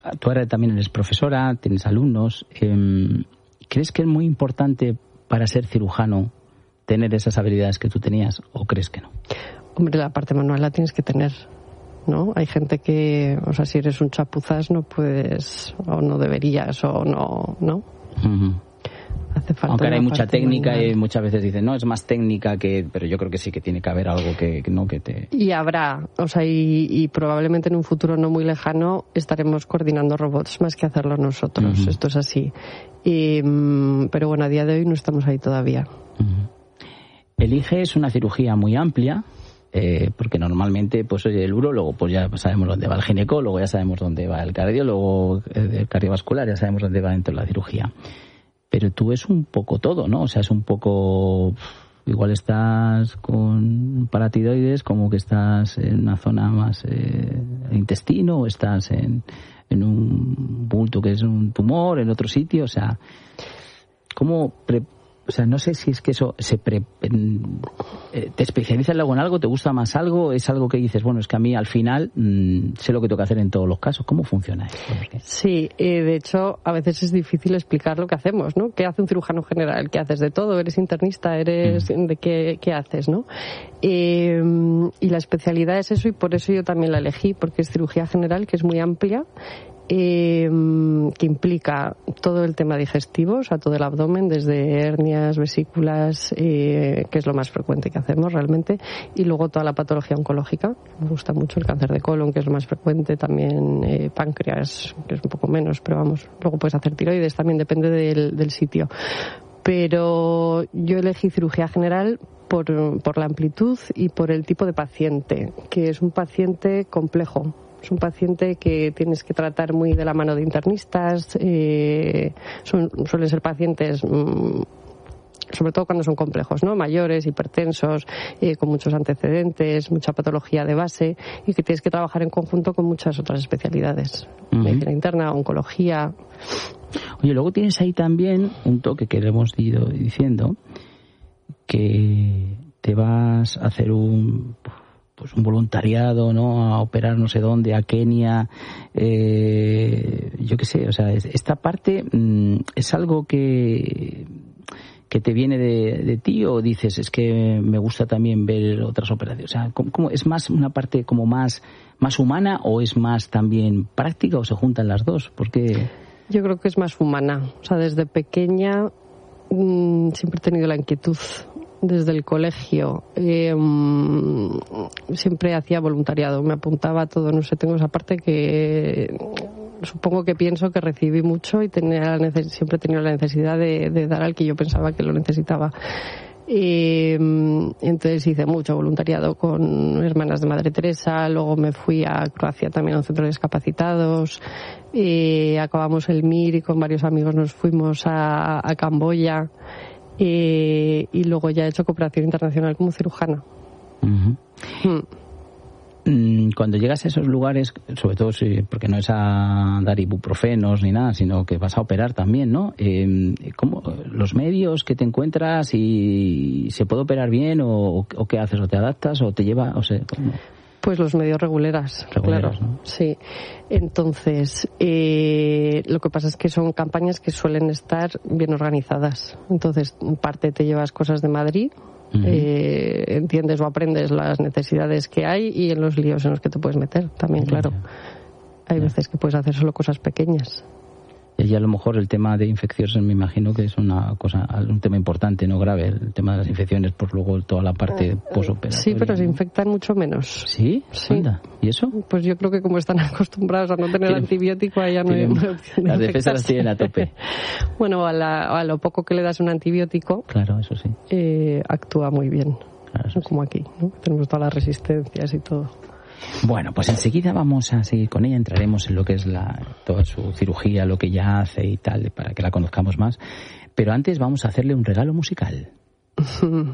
Tú ahora también eres profesora, tienes alumnos. ¿Crees que es muy importante para ser cirujano tener esas habilidades que tú tenías o crees que no? Hombre, la parte manual la tienes que tener, ¿no? Hay gente que, o sea, si eres un chapuzas no puedes, o no deberías, o no, ¿no? Uh-huh. Hace falta. Aunque ahora hay mucha técnica manual. y muchas veces dicen, no, es más técnica que... Pero yo creo que sí que tiene que haber algo que no, que te... Y habrá, o sea, y probablemente en un futuro no muy lejano estaremos coordinando robots más que hacerlo nosotros. Uh-huh. Esto es así. Pero bueno, a día de hoy no estamos ahí todavía. Uh-huh. Elige es una cirugía muy amplia, porque normalmente, pues oye, el urólogo, pues ya sabemos dónde va el ginecólogo, ya sabemos dónde va el cardiólogo, el cardiovascular, ya sabemos dónde va dentro de la cirugía. Pero tú es un poco todo, ¿no? O sea, es un poco... Igual estás con paratiroides, como que estás en una zona más intestino, o estás en un bulto que es un tumor, en otro sitio, o sea... ¿Cómo... O sea, no sé si es que eso te especializas luego en algo, te gusta más algo, es algo que dices, bueno, es que a mí al final sé lo que tengo que hacer en todos los casos. ¿Cómo funciona esto? Sí, de hecho, a veces es difícil explicar lo que hacemos, ¿no? ¿Qué hace un cirujano general? ¿Qué haces de todo? ¿Eres internista? ¿Eres de qué haces, no? Y la especialidad es eso, y por eso yo también la elegí, porque es cirugía general, que es muy amplia. Que implica todo el tema digestivo, o sea, todo el abdomen, desde hernias, vesículas, que es lo más frecuente que hacemos realmente, y luego toda la patología oncológica. Me gusta mucho el cáncer de colon, que es lo más frecuente, también páncreas, que es un poco menos, pero vamos, luego puedes hacer tiroides, también depende del sitio. Pero yo elegí cirugía general por la amplitud y por el tipo de paciente, que es un paciente complejo. Es un paciente que tienes que tratar muy de la mano de internistas. Suelen ser pacientes, sobre todo cuando son complejos, ¿no? Mayores, hipertensos, con muchos antecedentes, mucha patología de base, y que tienes que trabajar en conjunto con muchas otras especialidades. Uh-huh. Medicina interna, oncología. Oye, luego tienes ahí también un toque que le hemos ido diciendo, que te vas a hacer un voluntariado, ¿no? A operar no sé dónde, a Kenia, yo qué sé, o sea, esta parte es algo que te viene de ti, o dices, es que me gusta también ver otras operaciones. O sea, ¿cómo es más una parte como más humana, o es más también práctica, o se juntan las dos? Porque yo creo que es más humana. O sea, desde pequeña siempre he tenido la inquietud. Desde el colegio siempre hacía voluntariado, me apuntaba a todo, no sé, tengo esa parte que supongo que pienso que recibí mucho y siempre he tenido la necesidad de dar al que yo pensaba que lo necesitaba. Entonces hice mucho voluntariado con Hermanas de Madre Teresa, luego me fui a Croacia también a un centro de discapacitados, acabamos el MIR y con varios amigos nos fuimos a Camboya. Y luego ya he hecho cooperación internacional como cirujana. Uh-huh. Cuando llegas a esos lugares, sobre todo porque no es a dar ibuprofenos ni nada, sino que vas a operar también, ¿no? ¿Cómo, los medios que te encuentras, y se puede operar bien, o qué haces? ¿O te adaptas o te lleva? O sea, ¿cómo? Pues los medios regulares, claro, ¿no? Sí. Entonces, lo que pasa es que son campañas que suelen estar bien organizadas. Entonces, en parte te llevas cosas de Madrid, uh-huh. Entiendes o aprendes las necesidades que hay y en los líos en los que te puedes meter también, claro. Hay veces que puedes hacer solo cosas pequeñas. Y a lo mejor el tema de infecciones, me imagino que es un tema importante, no grave, el tema de las infecciones, pues luego toda la parte posoperatoria. Sí, pero se infectan mucho menos. ¿Sí? Sí. Anda. ¿Y eso? Pues yo creo que como están acostumbrados a no tener antibiótico, ya no hay opción de las defensas las tienen a tope. Bueno, a lo poco que le das un antibiótico, claro, eso sí, actúa muy bien. Claro, eso como sí. Aquí, ¿no? Tenemos todas las resistencias y todo. Bueno, pues enseguida vamos a seguir con ella, entraremos en lo que es toda su cirugía, lo que ella hace y tal, para que la conozcamos más. Pero antes vamos a hacerle un regalo musical.